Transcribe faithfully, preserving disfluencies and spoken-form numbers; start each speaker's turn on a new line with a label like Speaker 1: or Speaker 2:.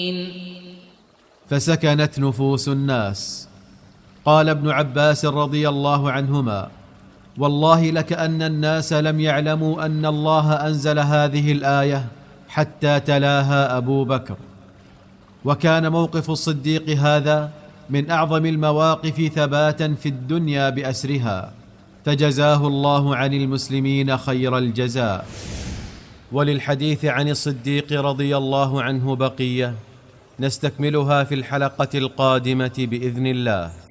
Speaker 1: فسكنت نفوس الناس. قال ابن عباس رضي الله عنهما: والله لكأن الناس لم يعلموا أن الله أنزل هذه الآية حتى تلاها أبو بكر. وكان موقف الصديق هذا من أعظم المواقف ثباتا في الدنيا بأسرها، فجزاه الله عن المسلمين خير الجزاء. وللحديث عن الصديق رضي الله عنه بقية، نستكملها في الحلقة القادمة بإذن الله.